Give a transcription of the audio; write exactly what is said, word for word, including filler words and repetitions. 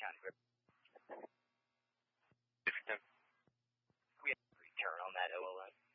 on we have a return on that O L M.